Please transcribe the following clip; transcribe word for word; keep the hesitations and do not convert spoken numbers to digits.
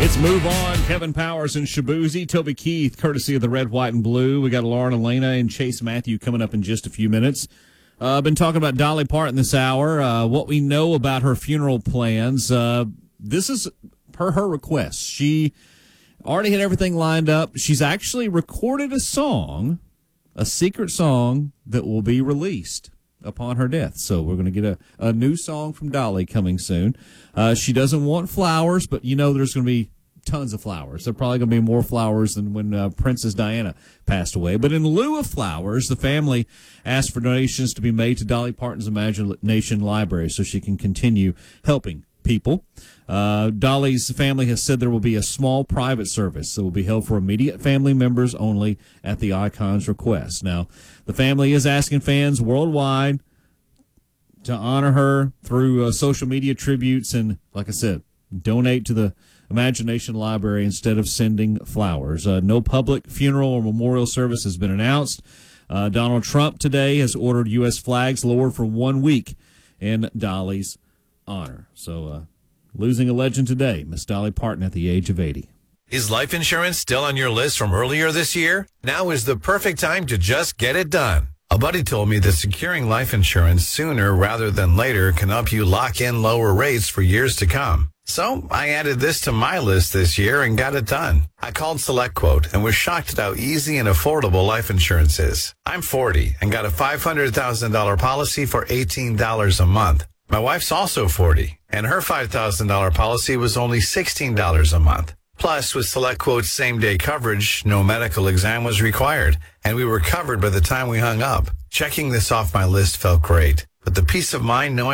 Let's move on. Kevin Powers and Shabuzi, Toby Keith, courtesy of the Red, White, and Blue. We got Lauren Elena and Chase Matthew coming up in just a few minutes. Uh, I've been talking about Dolly Parton this hour, uh, what we know about her funeral plans. Uh, this is per her request. She already had everything lined up. She's actually recorded a song, a secret song that will be released upon her death. So we're going to get a, a new song from Dolly coming soon. Uh, she doesn't want flowers, but you know there's going to be tons of flowers. There are probably going to be more flowers than when uh, Princess Diana passed away. But in lieu of flowers, the family asked for donations to be made to Dolly Parton's Imagination Library so she can continue helping people. Uh, Dolly's family has said there will be a small private service that will be held for immediate family members only at the icon's request. Now, the family is asking fans worldwide to honor her through uh, social media tributes and, like I said, donate to the Imagination Library instead of sending flowers. Uh, no public funeral or memorial service has been announced. Uh, Donald Trump today has ordered U S flags lowered for one week in Dolly's honor. So, uh, losing a legend today, Miss Dolly Parton at the age of eighty. Is life insurance still on your list from earlier this year? Now is the perfect time to just get it done. A buddy told me that securing life insurance sooner rather than later can help you lock in lower rates for years to come. So I added this to my list this year and got it done. I called SelectQuote and was shocked at how easy and affordable life insurance is. I'm forty and got a five hundred thousand dollars policy for eighteen dollars a month. My wife's also forty, and her five thousand dollars policy was only sixteen dollars a month. Plus, with SelectQuote's same-day coverage, no medical exam was required, and we were covered by the time we hung up. Checking this off my list felt great, but the peace of mind knowing